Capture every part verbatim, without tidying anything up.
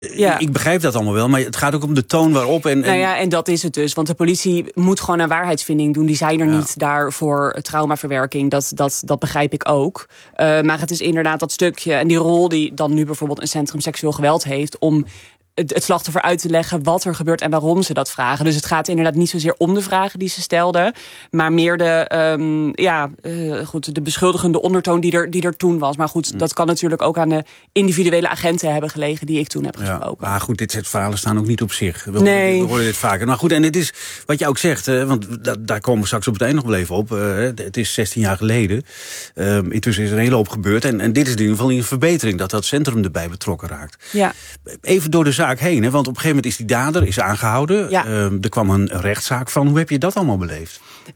Ja. Ik begrijp dat allemaal wel, maar het gaat ook om de toon waarop. En, en... Nou ja, en dat is het dus. Want de politie moet gewoon een waarheidsvinding doen. Die zijn er ja. niet daar voor traumaverwerking. Dat, dat, dat begrijp ik ook. Uh, maar het is inderdaad dat stukje en die rol die dan nu bijvoorbeeld een centrum seksueel geweld heeft om het, het slachtoffer uit te leggen wat er gebeurt en waarom ze dat vragen. Dus het gaat inderdaad niet zozeer om de vragen die ze stelden, maar meer de, um, ja, uh, goed, de beschuldigende ondertoon die er, die er toen was. Maar goed, dat kan natuurlijk ook aan de individuele agenten hebben gelegen die ik toen heb gesproken. Ja, maar goed, dit soort verhalen staan ook niet op zich. We, nee. we horen dit vaker. Maar goed, en het is wat je ook zegt, hè, want da, daar komen we straks op het eind nog wel even op. Uh, het is zestien jaar geleden. Uh, intussen is er een hele hoop gebeurd. En, en dit is in ieder geval een verbetering, dat dat centrum erbij betrokken raakt. Ja. Even door de zaak heen, hè, want op een gegeven moment is die dader is aangehouden. Ja. Uh, er kwam een rechtszaak van. Hoe heb je dat allemaal beleefd?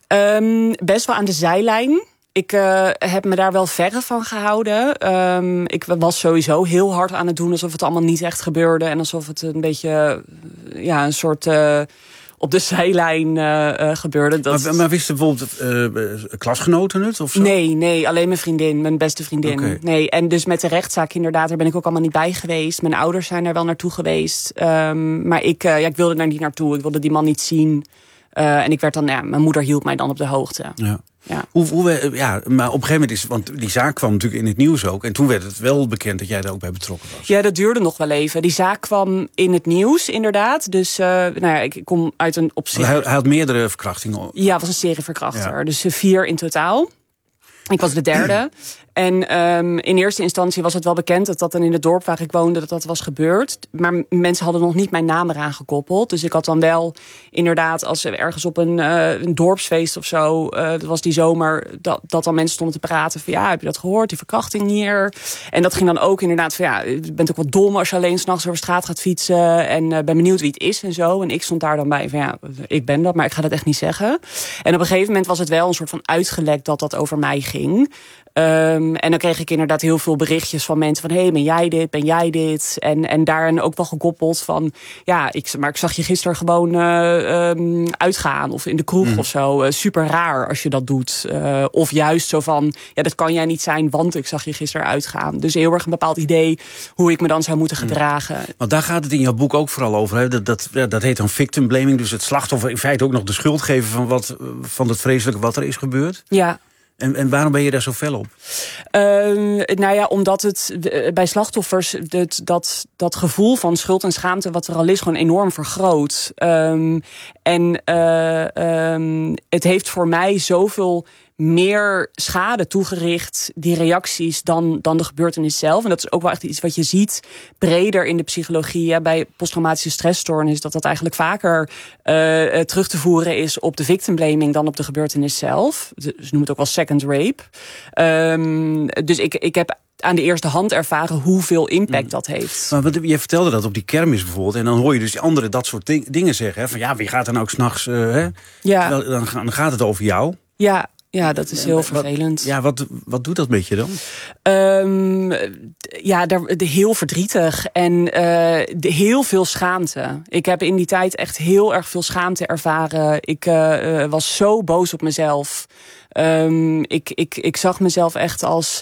Um, best wel aan de zijlijn. Ik uh, heb me daar wel verre van gehouden. Um, ik was sowieso heel hard aan het doen alsof het allemaal niet echt gebeurde. En alsof het een beetje ja, een soort uh, op de zijlijn uh, uh, gebeurde. Dat... Maar, maar wisten bijvoorbeeld uh, klasgenoten het? Of zo? Nee, nee, alleen mijn vriendin, mijn beste vriendin. Okay. Nee, en dus met de rechtszaak inderdaad, daar ben ik ook allemaal niet bij geweest. Mijn ouders zijn daar wel naartoe geweest. Um, maar ik, uh, ja, ik wilde daar niet naartoe. Ik wilde die man niet zien. Uh, en ik werd dan, ja, mijn moeder hield mij dan op de hoogte. Ja. Ja. Hoe, hoe, ja, maar op een gegeven moment is, want die zaak kwam natuurlijk in het nieuws ook. En toen werd het wel bekend dat jij daar ook bij betrokken was. Ja, dat duurde nog wel even. Die zaak kwam in het nieuws, inderdaad. Dus, uh, nou ja, ik kom uit een opzicht. Hij, hij had meerdere verkrachtingen. Ja, het was een serieverkrachter. Ja. Dus uh, vier in totaal. Ik was de derde. En um, in eerste instantie was het wel bekend dat dat dan in het dorp waar ik woonde, dat dat was gebeurd. Maar mensen hadden nog niet mijn naam eraan gekoppeld. Dus ik had dan wel inderdaad, als we ergens op een, uh, een dorpsfeest of zo, uh, dat was die zomer, dat, dat dan mensen stonden te praten van ja, heb je dat gehoord, die verkrachting hier? En dat ging dan ook inderdaad van ja, je bent ook wat dom als je alleen 's nachts over straat gaat fietsen en uh, ben benieuwd wie het is en zo. En ik stond daar dan bij van ja, ik ben dat, maar ik ga dat echt niet zeggen. En op een gegeven moment was het wel een soort van uitgelekt dat dat over mij ging. Um, en dan kreeg ik inderdaad heel veel berichtjes van mensen van hé, hey, ben jij dit, ben jij dit? En, en daarin ook wel gekoppeld van ja, ik, maar ik zag je gisteren gewoon uh, um, uitgaan of in de kroeg mm. of zo. Uh, super raar als je dat doet. Uh, of juist zo van ja, dat kan jij niet zijn, want ik zag je gisteren uitgaan. Dus heel erg een bepaald idee hoe ik me dan zou moeten gedragen. Mm. Want daar gaat het in jouw boek ook vooral over. Hè? Dat, dat, dat heet dan victim blaming. Dus het slachtoffer in feite ook nog de schuld geven van, wat, van het vreselijke wat er is gebeurd. Ja. En, en waarom ben je daar zo fel op? Uh, nou ja, omdat het bij slachtoffers het, dat, dat gevoel van schuld en schaamte wat er al is gewoon enorm vergroot. Um, en uh, um, het heeft voor mij zoveel meer schade toegericht, die reacties, dan, dan de gebeurtenis zelf. En dat is ook wel echt iets wat je ziet breder in de psychologie. Ja, bij posttraumatische stressstoornis, dat dat eigenlijk vaker uh, terug te voeren is op de victim blaming dan op de gebeurtenis zelf. Ze noemen het ook wel second rape. Um, dus ik, ik heb aan de eerste hand ervaren hoeveel impact dat heeft. Maar wat, je vertelde dat op die kermis bijvoorbeeld. En dan hoor je dus die anderen dat soort ding, dingen zeggen. Hè? Van ja, wie gaat er nou 's nachts? Uh, hè? Ja. Dan, dan, dan gaat het over jou. Ja. Ja, dat is heel vervelend. Wat, ja, wat, wat doet dat met je dan? Um, ja, daar, de, heel verdrietig en uh, de, heel veel schaamte. Ik heb in die tijd echt heel erg veel schaamte ervaren. Ik uh, uh, was zo boos op mezelf. Um, ik, ik, ik zag mezelf echt als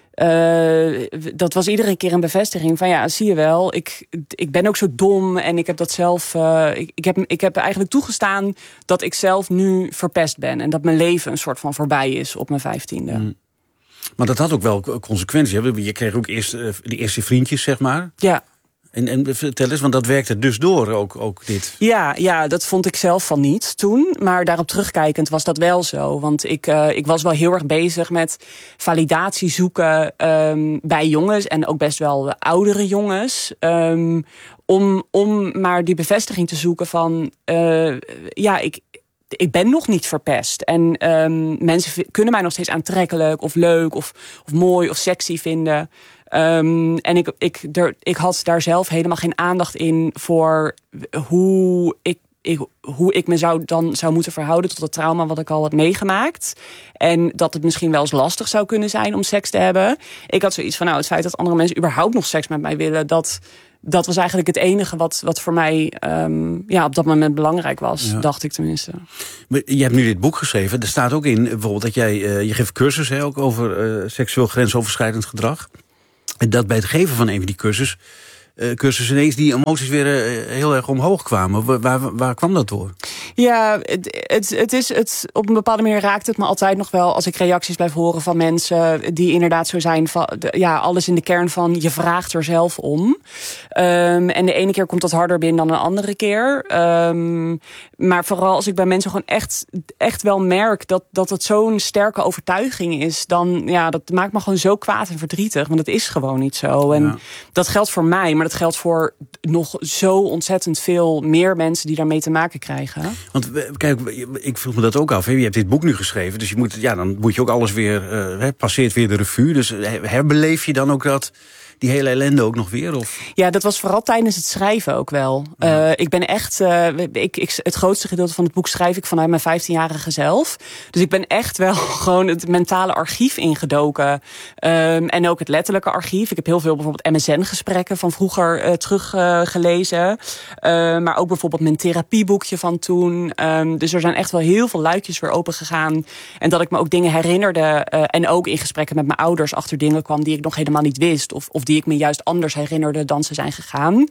Uh, dat was iedere keer een bevestiging van ja, zie je wel, ik, ik ben ook zo dom en ik heb dat zelf, uh, ik, ik, heb, ik heb eigenlijk toegestaan dat ik zelf nu verpest ben en dat mijn leven een soort van voorbij is op mijn vijftiende. Mm. Maar dat had ook wel consequenties. Je kreeg ook eerst uh, die eerste vriendjes, zeg maar. Ja. En, en vertel eens, want dat werkte dus door, ook, ook dit. Ja, ja, dat vond ik zelf van niet toen. Maar daarop terugkijkend was dat wel zo. Want ik, uh, ik was wel heel erg bezig met validatie zoeken um, bij jongens. En ook best wel oudere jongens. Um, om, om maar die bevestiging te zoeken van Uh, ja, ik... Ik ben nog niet verpest. En um, mensen kunnen mij nog steeds aantrekkelijk of leuk of, of mooi of sexy vinden. Um, en ik, ik, er, ik had daar zelf helemaal geen aandacht in voor hoe ik, ik, hoe ik me zou, dan zou moeten verhouden tot het trauma wat ik al had meegemaakt. En dat het misschien wel eens lastig zou kunnen zijn om seks te hebben. Ik had zoiets van, nou, het feit dat andere mensen überhaupt nog seks met mij willen, dat Dat was eigenlijk het enige wat, wat voor mij um, ja, op dat moment belangrijk was, ja. dacht ik tenminste. Je hebt nu dit boek geschreven. Er staat ook in bijvoorbeeld dat jij, uh, je geeft cursussen ook over uh, seksueel grensoverschrijdend gedrag. En dat bij het geven van een van die cursus uh, cursus ineens die emoties weer uh, heel erg omhoog kwamen. Waar, waar, waar kwam dat door? Ja, het, het, het is het, op een bepaalde manier raakt het me altijd nog wel als ik reacties blijf horen van mensen die inderdaad zo zijn van, ja, alles in de kern van je vraagt er zelf om. Um, en de ene keer komt dat harder binnen dan een andere keer. Um, maar vooral als ik bij mensen gewoon echt, echt wel merk dat, dat het zo'n sterke overtuiging is, dan ja, dat maakt me gewoon zo kwaad en verdrietig. Want het is gewoon niet zo. En ja. Dat geldt voor mij, maar dat geldt voor nog zo ontzettend veel meer mensen die daarmee te maken krijgen. Want kijk, ik vroeg me dat ook af. Hè? Je hebt dit boek nu geschreven, dus je moet, ja, dan moet je ook alles weer, uh, passeert weer de revue. Dus herbeleef je dan ook dat, die hele ellende ook nog weer? Of? Ja, dat was vooral tijdens het schrijven ook wel. Ja. Uh, ik ben echt, uh, ik, ik, het grootste gedeelte van het boek schrijf ik vanuit mijn vijftienjarige zelf. Dus ik ben echt wel gewoon het mentale archief ingedoken. Um, en ook het letterlijke archief. Ik heb heel veel bijvoorbeeld M S N-gesprekken van vroeger uh, teruggelezen. Uh, uh, maar ook bijvoorbeeld mijn therapieboekje van toen. Um, dus er zijn echt wel heel veel luikjes weer open gegaan. En dat ik me ook dingen herinnerde. Uh, en ook in gesprekken met mijn ouders achter dingen kwam die ik nog helemaal niet wist. Of, of die ik me juist anders herinnerde dan ze zijn gegaan.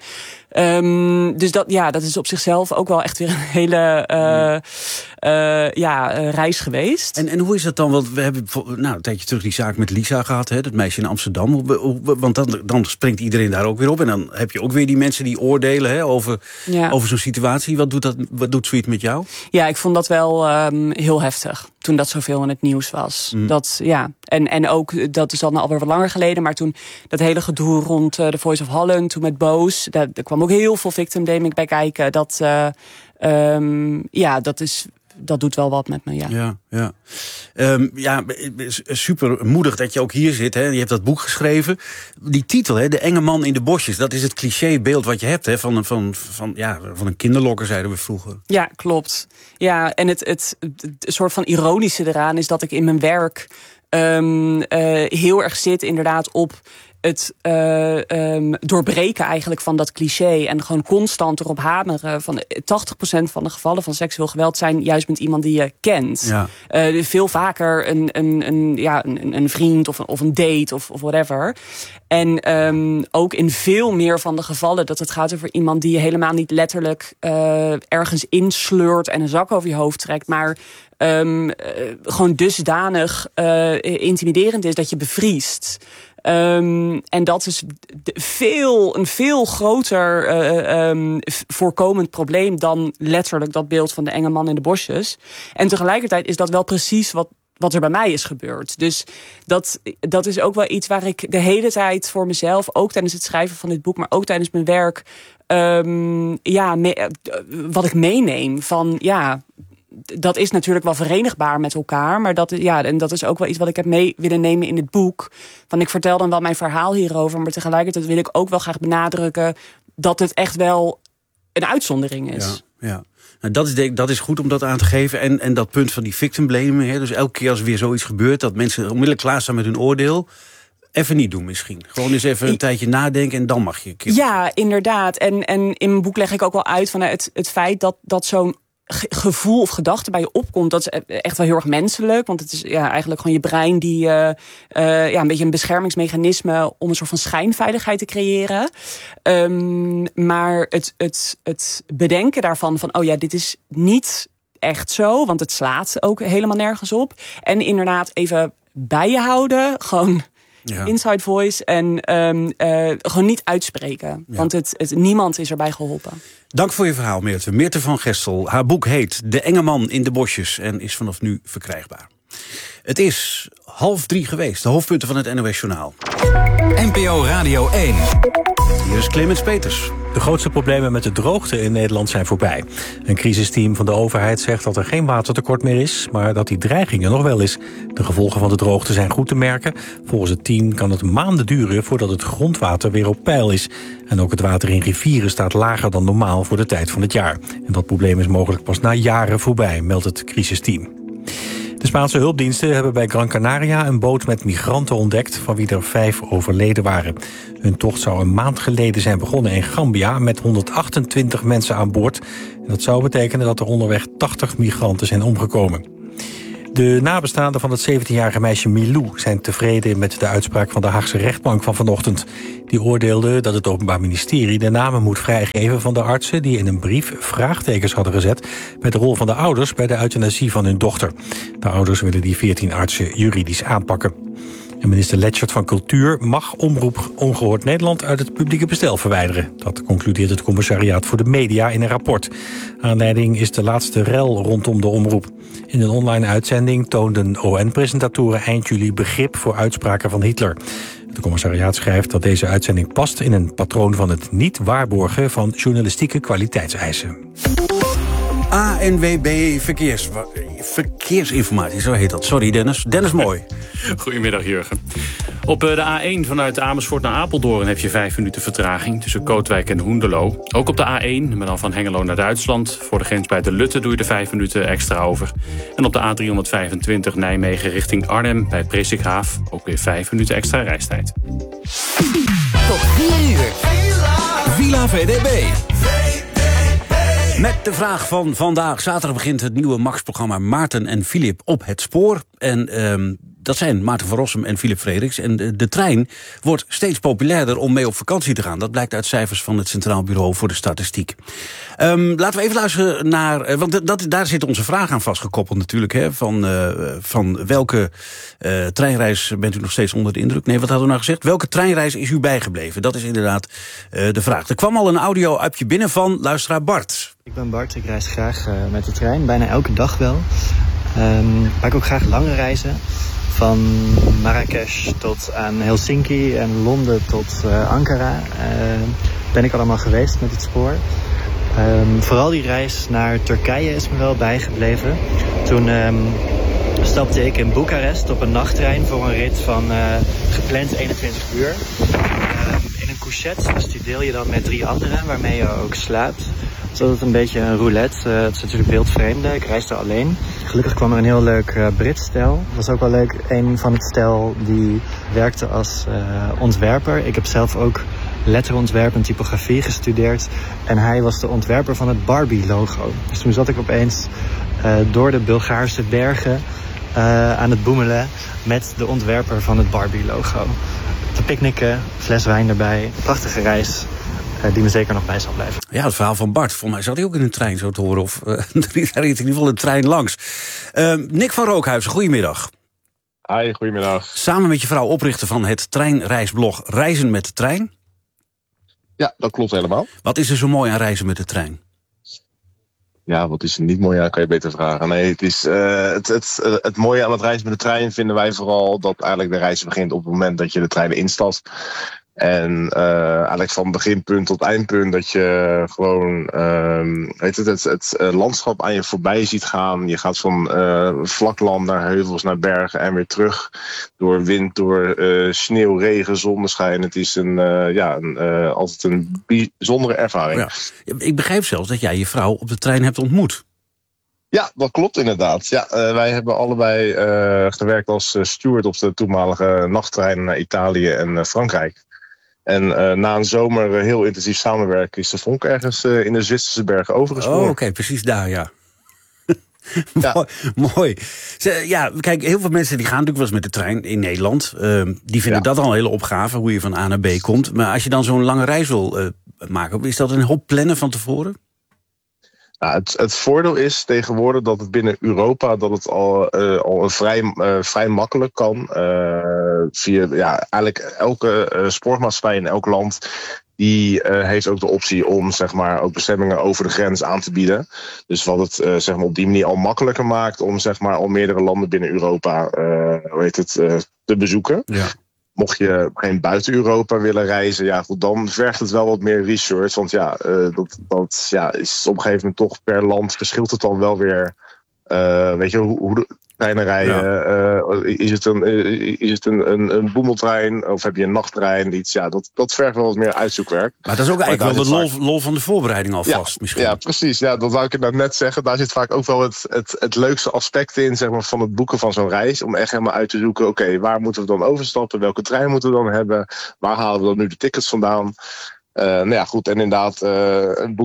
Um, dus dat, ja, dat is op zichzelf ook wel echt weer een hele uh, uh, ja, uh, reis geweest. En, en hoe is dat dan? Want we hebben nou, een tijdje terug die zaak met Lisa gehad, hè, dat meisje in Amsterdam. Want dan, dan springt iedereen daar ook weer op. En dan heb je ook weer die mensen die oordelen hè, over, ja. over zo'n situatie. Wat doet, dat, wat doet zoiets met jou? Ja, ik vond dat wel um, heel heftig. Toen dat zoveel in het nieuws was. Mm. Dat, ja. en, en ook, dat is al alweer wat langer geleden. Maar toen dat hele gedoe rond uh, The Voice of Holland. Toen met Boos. Daar, daar kwam ook heel veel victim blaming bij kijken. Dat, uh, um, ja, dat is... Dat doet wel wat met me, ja. Ja, ja. Um, ja, super moedig dat je ook hier zit. Hè. Je hebt dat boek geschreven. Die titel, hè, De enge man in de bosjes. Dat is het clichébeeld wat je hebt hè, van, van, van, ja, van een kinderlokker, zeiden we vroeger. Ja, klopt. Ja, en het, het, het, het soort van ironische eraan is dat ik in mijn werk um, uh, heel erg zit inderdaad op het uh, um, doorbreken eigenlijk van dat cliché en gewoon constant erop hameren van tachtig procent van de gevallen van seksueel geweld zijn juist met iemand die je kent. Ja. Uh, veel vaker een, een, een, ja, een, een vriend of een, of een date of, of whatever. En um, ook in veel meer van de gevallen dat het gaat over iemand die je helemaal niet letterlijk uh, ergens insleurt en een zak over je hoofd trekt, maar um, uh, gewoon dusdanig uh, intimiderend is dat je bevriest. Um, en dat is veel, een veel groter uh, um, voorkomend probleem dan letterlijk dat beeld van de enge man in de bosjes. En tegelijkertijd is dat wel precies wat, wat er bij mij is gebeurd. Dus dat, dat is ook wel iets waar ik de hele tijd voor mezelf, ook tijdens het schrijven van dit boek, maar ook tijdens mijn werk, um, ja, me, wat ik meeneem van, ja, dat is natuurlijk wel verenigbaar met elkaar. Maar dat, ja, en dat is ook wel iets wat ik heb mee willen nemen in het boek. Van ik vertel dan wel mijn verhaal hierover. Maar tegelijkertijd wil ik ook wel graag benadrukken dat het echt wel een uitzondering is. Ja, ja. Nou, dat, is, dat is goed om dat aan te geven. En, en dat punt van die victim blaming. Hè, dus elke keer als er weer zoiets gebeurt, dat mensen onmiddellijk klaarstaan met hun oordeel. Even niet doen misschien. Gewoon eens even een I, tijdje nadenken en dan mag je een keer. Ja, inderdaad. En, en in mijn boek leg ik ook wel uit van het, het feit dat, dat zo'n gevoel of gedachte bij je opkomt, dat is echt wel heel erg menselijk. Want het is ja, eigenlijk gewoon je brein die uh, uh, ja, een beetje een beschermingsmechanisme om een soort van schijnveiligheid te creëren. Um, maar het, het, het bedenken daarvan van, oh ja, dit is niet echt zo, want het slaat ook helemaal nergens op. En inderdaad even bij je houden, gewoon ja. Inside voice en um, uh, gewoon niet uitspreken. Ja. Want het, het, niemand is erbij geholpen. Dank voor je verhaal, Meerte. Meerte van Gestel. Haar boek heet De enge man in de bosjes en is vanaf nu verkrijgbaar. Het is half drie geweest. De hoofdpunten van het N O S Journaal. N P O Radio één. Hier is Clemens Peters. De grootste problemen met de droogte in Nederland zijn voorbij. Een crisisteam van de overheid zegt dat er geen watertekort meer is, maar dat die dreiging er nog wel is. De gevolgen van de droogte zijn goed te merken. Volgens het team kan het maanden duren voordat het grondwater weer op peil is. En ook het water in rivieren staat lager dan normaal voor de tijd van het jaar. En dat probleem is mogelijk pas na jaren voorbij, meldt het crisisteam. De Spaanse hulpdiensten hebben bij Gran Canaria een boot met migranten ontdekt, van wie er vijf overleden waren. Hun tocht zou een maand geleden zijn begonnen in Gambia met honderdachtentwintig mensen aan boord. En dat zou betekenen dat er onderweg tachtig migranten zijn omgekomen. De nabestaanden van het zeventienjarige meisje Milou zijn tevreden met de uitspraak van de Haagse rechtbank van vanochtend. Die oordeelde dat het Openbaar Ministerie de namen moet vrijgeven van de artsen die in een brief vraagtekens hadden gezet bij de rol van de ouders bij de euthanasie van hun dochter. De ouders willen die veertien artsen juridisch aanpakken. En minister Letchert van Cultuur mag Omroep Ongehoord Nederland uit het publieke bestel verwijderen. Dat concludeert het Commissariaat voor de Media in een rapport. Aanleiding is de laatste rel rondom de omroep. In een online uitzending toonden O N-presentatoren eind juli begrip voor uitspraken van Hitler. Het commissariaat schrijft dat deze uitzending past in een patroon van het niet waarborgen van journalistieke kwaliteitseisen. A N W B Verkeers, Verkeersinformatie, zo heet dat. Sorry Dennis. Dennis Mooi. Goedemiddag Jurgen. Op de A één vanuit Amersfoort naar Apeldoorn heb je vijf minuten vertraging tussen Kootwijk en Hoenderloo. Ook op de A één, maar dan van Hengelo naar Duitsland. Voor de grens bij de Lutte doe je er vijf minuten extra over. En op de A driehonderdvijfentwintig Nijmegen richting Arnhem bij Presikhaaf ook weer vijf minuten extra reistijd. Tot vier uur. Villa V D B. Met de vraag van vandaag. Zaterdag begint het nieuwe Max-programma Maarten en Filip op het spoor. En um, dat zijn Maarten van Rossum en Filip Frederiks. En de, de trein wordt steeds populairder om mee op vakantie te gaan. Dat blijkt uit cijfers van het Centraal Bureau voor de Statistiek. Um, laten we even luisteren naar... Uh, want dat, daar zit onze vraag aan vastgekoppeld natuurlijk. Hè, van, uh, van welke uh, treinreis bent u nog steeds onder de indruk? Nee, wat hadden we nou gezegd? Welke treinreis is u bijgebleven? Dat is inderdaad uh, de vraag. Er kwam al een audio-appje binnen van luisteraar Bart. Ik ben Bart, ik reis graag uh, met de trein, bijna elke dag wel. Um, maar ik ook graag lange reizen. Van Marrakesh tot aan Helsinki en Londen tot uh, Ankara. Uh, ben ik allemaal geweest met het spoor. Um, vooral die reis naar Turkije is me wel bijgebleven. Toen um, stapte ik in Boekarest op een nachttrein voor een rit van uh, gepland eenentwintig uur. Um, in een couchette, dus die deel je dan met drie anderen waarmee je ook slaapt. Dus dat is een beetje een roulette. Uh, het is natuurlijk beeldvreemde. Ik reisde alleen. Gelukkig kwam er een heel leuk uh, Brits stel. Het was ook wel leuk. Een van het stel die werkte als uh, ontwerper. Ik heb zelf ook letterontwerp en typografie gestudeerd. En hij was de ontwerper van het Barbie-logo. Dus toen zat ik opeens uh, door de Bulgaarse bergen uh, aan het boemelen met de ontwerper van het Barbie-logo. Te picknicken, fles wijn erbij. Prachtige reis. Die me zeker nog bij zal blijven. Ja, het verhaal van Bart. Volgens mij zat hij ook in een trein zo te horen. Of uh, daar reed in ieder geval een trein langs. Uh, Nick van Rookhuizen, goedemiddag. Hi, goedemiddag. Samen met je vrouw oprichter van het treinreisblog Reizen met de Trein. Ja, dat klopt helemaal. Wat is er zo mooi aan reizen met de trein? Ja, wat is er niet mooi aan, kan je beter vragen. Nee, het, is, uh, het, het, uh, het mooie aan het reizen met de trein vinden wij vooral dat eigenlijk de reis begint op het moment dat je de trein instapt. En uh, eigenlijk van beginpunt tot eindpunt dat je gewoon uh, weet het, het, het uh, landschap aan je voorbij ziet gaan. Je gaat van uh, vlakland naar heuvels, naar bergen en weer terug. Door wind, door uh, sneeuw, regen, zonneschijn. Het is een, uh, ja, een, uh, altijd een bijzondere ervaring. Ja. Ik begrijp zelfs dat jij je vrouw op de trein hebt ontmoet. Ja, dat klopt inderdaad. Ja, uh, wij hebben allebei uh, gewerkt als uh, steward op de toenmalige nachttrein naar Italië en uh, Frankrijk. En uh, na een zomer uh, heel intensief samenwerken is de vonk ergens uh, in de Zwitserse bergen overgespoord. Oh, oké, okay, precies daar, ja. ja. mooi, mooi. Ja, kijk, heel veel mensen die gaan natuurlijk wel eens met de trein in Nederland. Uh, die vinden ja. dat al een hele opgave, hoe je van A naar B komt. Maar als je dan zo'n lange reis wil uh, maken, is dat een hoop plannen van tevoren? Nou, het, het voordeel is tegenwoordig dat het binnen Europa dat het al, uh, al vrij, uh, vrij makkelijk kan. Uh, via ja, eigenlijk elke uh, spoormaatschappij in elk land die uh, heeft ook de optie om zeg maar ook bestemmingen over de grens aan te bieden. Dus wat het uh, zeg maar op die manier al makkelijker maakt om zeg maar al meerdere landen binnen Europa uh, hoe heet het, uh, te bezoeken. Ja. Mocht je geen buiten Europa willen reizen, ja goed, dan vergt het wel wat meer research. Want ja, uh, dat, dat ja, is op een gegeven moment toch per land verschilt het dan wel weer. Uh, weet je, hoe, hoe de treinen rijden. Ja. Uh, is het, een, uh, is het een, een, een boemeltrein of heb je een nachttrein? Iets, ja, dat, dat vergt wel wat meer uitzoekwerk. Maar dat is ook eigenlijk wel de lol, lol van de voorbereiding alvast ja, misschien. Ja, precies. Ja, dat wou ik nou net zeggen. Daar zit vaak ook wel het, het, het leukste aspect in zeg maar, van het boeken van zo'n reis. Om echt helemaal uit te zoeken, oké, okay, waar moeten we dan overstappen? Welke trein moeten we dan hebben? Waar halen we dan nu de tickets vandaan? Uh, nou ja, goed. En inderdaad, uh, een boek in een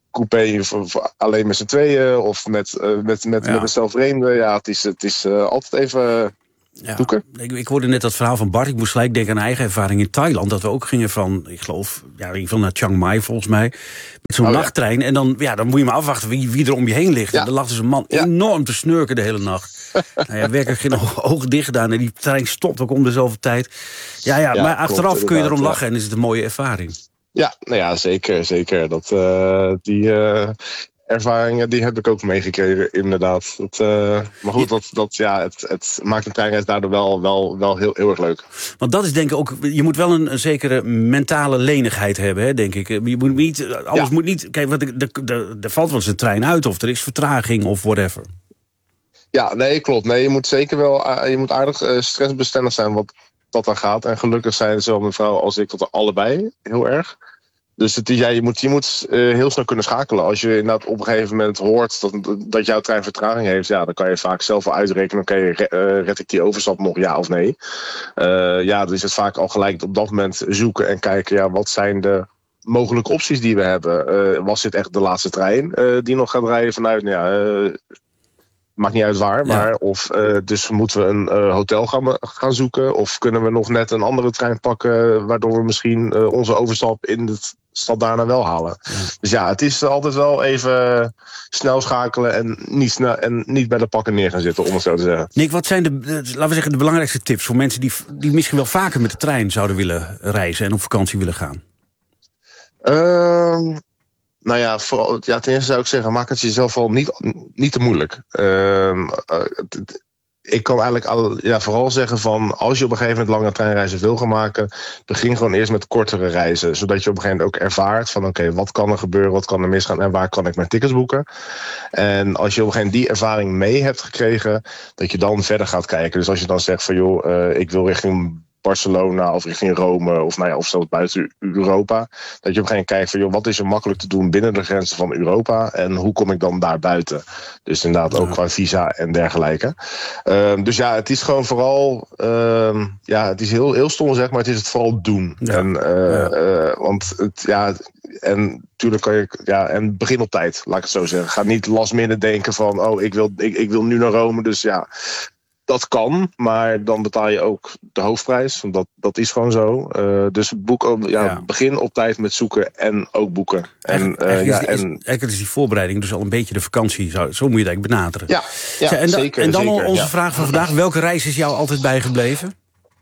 coupé voor, voor alleen met z'n tweeën of met, uh, met, met, ja. met een stel vreemden. Ja, het is, het is uh, altijd even... Ja, ik, ik hoorde net dat verhaal van Bart. Ik moest gelijk denken aan eigen ervaring in Thailand. Dat we ook gingen van, ik geloof, ja, in ieder geval naar Chiang Mai volgens mij. Met zo'n oh, nachttrein. Ja. En dan, ja, dan moet je maar afwachten wie, wie er om je heen ligt. Ja. En dan lag dus een man ja. enorm te snurken de hele nacht. nou ja, werkelijk geen ogen dicht gedaan. En die trein stopt ook om de zoveel tijd. Ja, ja, ja maar achteraf klopt, kun je erom lachen ja. en is het een mooie ervaring. Ja, nou ja, zeker. zeker. Dat, uh, die... Uh... ervaringen, die heb ik ook meegekregen, inderdaad. Dat, uh, maar goed, dat, dat, ja, het, het maakt een treinreis daardoor wel, wel, wel heel, heel erg leuk. Want dat is denk ik ook... Je moet wel een, een zekere mentale lenigheid hebben, hè, denk ik. Je moet niet... Alles ja. moet niet... Kijk, wat, er valt wel eens een trein uit, of er is vertraging, of whatever. Ja, nee, klopt. Nee, je moet zeker wel... Je moet aardig uh, stressbestendig zijn wat dat dan gaat. En gelukkig zijn zowel mijn vrouw als ik tot allebei heel erg. Dus het, ja, je moet, je moet uh, heel snel kunnen schakelen. Als je inderdaad op een gegeven moment hoort dat, dat jouw trein vertraging heeft... Ja, dan kan je vaak zelf wel uitrekenen... oké, okay, uh, red ik die overstap nog, ja of nee? Uh, ja, dan is het vaak al gelijk op dat moment zoeken en kijken... ja, wat zijn de mogelijke opties die we hebben? Uh, was dit echt de laatste trein uh, die nog gaat rijden vanuit... Nou ja, uh, maakt niet uit waar, maar ja. of uh, dus moeten we een uh, hotel gaan, gaan zoeken... of kunnen we nog net een andere trein pakken... waardoor we misschien uh, onze overstap in het stad daarna wel halen. Ja. Dus ja, het is altijd wel even snel schakelen... en niet, snel, en niet bij de pakken neer gaan zitten, om het zo te zeggen. Nick, wat zijn de, de, laten we zeggen, de belangrijkste tips... voor mensen die, die misschien wel vaker met de trein zouden willen reizen... en op vakantie willen gaan? Uh, Nou ja, vooral, ja, ten eerste zou ik zeggen, maak het jezelf al niet, niet te moeilijk. Uh, uh, t, ik kan eigenlijk al, ja, vooral zeggen van... als je op een gegeven moment lange treinreizen wil gaan maken... begin gewoon eerst met kortere reizen. Zodat je op een gegeven moment ook ervaart van... oké, okay, wat kan er gebeuren, wat kan er misgaan... en waar kan ik mijn tickets boeken. En als je op een gegeven moment die ervaring mee hebt gekregen... dat je dan verder gaat kijken. Dus als je dan zegt van joh, uh, ik wil richting... Barcelona of richting Rome of, nou ja, of zelfs buiten Europa. Dat je op een gegeven moment kijkt van joh, wat is er makkelijk te doen binnen de grenzen van Europa en hoe kom ik dan daar buiten? Dus inderdaad ook ja. qua visa en dergelijke. Uh, dus ja, het is gewoon vooral, uh, ja, het is heel, heel stom zeg, maar het is het vooral doen. Ja. En, uh, ja. uh, want het, ja, en natuurlijk kan je, ja, en begin op tijd, laat ik het zo zeggen. Ga niet last minute denken van, oh, ik wil, ik, ik wil nu naar Rome, dus ja. Dat kan, maar dan betaal je ook de hoofdprijs. Want dat, dat is gewoon zo. Uh, dus boek, ja, ja. begin op tijd met zoeken en ook boeken. En, uh, eigenlijk, ja, is, en, is, eigenlijk is die voorbereiding dus al een beetje de vakantie. Zo, zo moet je het eigenlijk benaderen. Ja, ja Zij, en, da, zeker. En dan zeker, onze ja. vraag van vandaag. Welke reis is jou altijd bijgebleven?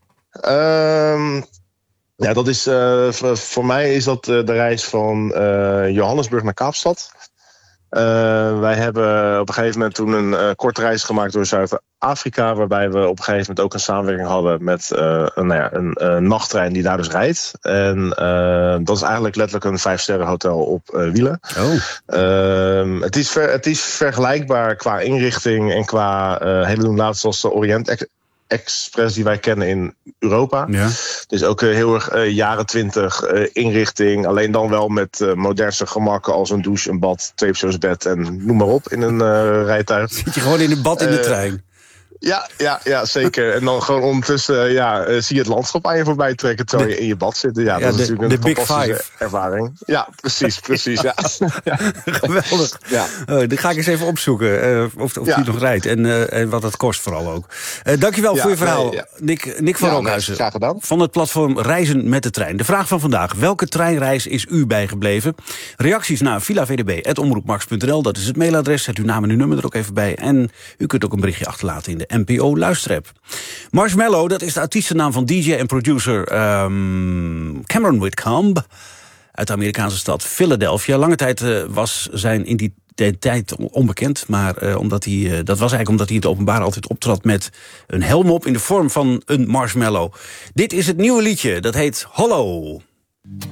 Um, ja, dat is, uh, voor, voor mij is dat uh, de reis van uh, Johannesburg naar Kaapstad. Uh, wij hebben op een gegeven moment toen een uh, korte reis gemaakt door Zuid-Afrika... waarbij we op een gegeven moment ook een samenwerking hadden met uh, een, nou ja, een, een nachttrein die daar dus rijdt. En uh, dat is eigenlijk letterlijk een vijfsterren hotel op uh, wielen. Oh. Uh, het, is ver, het is vergelijkbaar qua inrichting en qua uh, hele doen laten zoals de Orient Express die wij kennen in Europa. Ja. Dus ook uh, heel erg uh, jaren twintig uh, inrichting. Alleen dan wel met uh, modernste gemakken als een douche, een bad, tweepersoonsbed en noem maar op in een uh, rijtuig. Zit je gewoon in een bad in de uh, trein? Ja, ja, ja, zeker. En dan gewoon ondertussen ja, uh, zie je het landschap aan je voorbij trekken terwijl de, je in je bad zit. Ja, ja dat de, is natuurlijk een de fantastische Big Five. ervaring. Ja, precies, precies. Ja. ja. Geweldig. Ja. Oh, die ga ik eens even opzoeken uh, of, of ja. die nog rijdt en, uh, en wat het kost vooral ook. Uh, dankjewel ja, voor je verhaal, nee, ja. Nick, Nick van ja, Rookhuizen. Graag gedaan. Van het platform Reizen met de Trein. De vraag van vandaag, welke treinreis is u bijgebleven? Reacties naar villa v d b apenstaartje omroepmax punt n l, dat is het mailadres. Zet uw naam en uw nummer er ook even bij. En u kunt ook een berichtje achterlaten in de N P O luisterapp. Marshmallow, dat is de artiestennaam van D J en producer um, Cameron Whitcomb uit de Amerikaanse stad Philadelphia. Lange tijd uh, was zijn identiteit onbekend, maar uh, omdat hij, uh, dat was eigenlijk omdat hij in het openbaar altijd optrad met een helm op in de vorm van een marshmallow. Dit is het nieuwe liedje, dat heet Hollow.